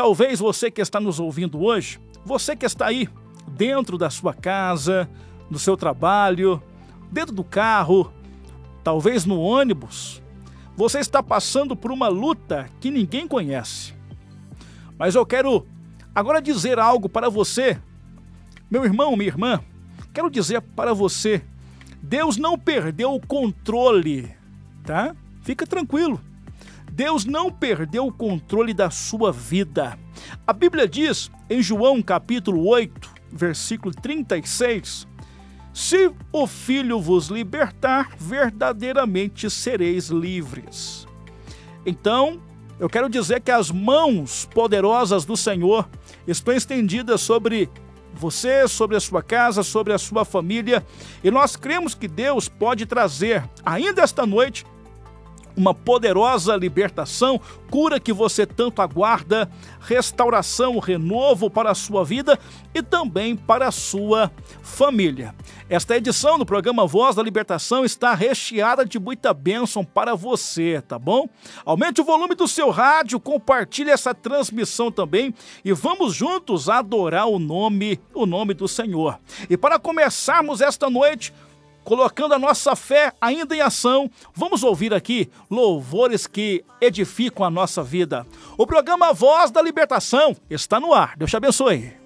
Talvez você que está nos ouvindo hoje, você que está aí dentro da sua casa, no seu trabalho, dentro do carro, talvez no ônibus, você está passando por uma luta que ninguém conhece. Mas eu quero agora dizer algo para você, meu irmão, minha irmã, quero dizer para você, Deus não perdeu o controle, tá? Fica tranquilo. Deus não perdeu o controle da sua vida. A Bíblia diz em João capítulo 8, versículo 36, se o Filho vos libertar, verdadeiramente sereis livres. Então, eu quero dizer que as mãos poderosas do Senhor estão estendidas sobre você, sobre a sua casa, sobre a sua família, e nós cremos que Deus pode trazer, ainda esta noite, uma poderosa libertação, cura que você tanto aguarda, restauração, renovo para a sua vida e também para a sua família. Esta edição do programa Voz da Libertação está recheada de muita bênção para você, tá bom? Aumente o volume do seu rádio, compartilhe essa transmissão também e vamos juntos adorar o nome do Senhor. E para começarmos esta noite, colocando a nossa fé ainda em ação, vamos ouvir aqui louvores que edificam a nossa vida. O programa Voz da Libertação está no ar. Deus te abençoe.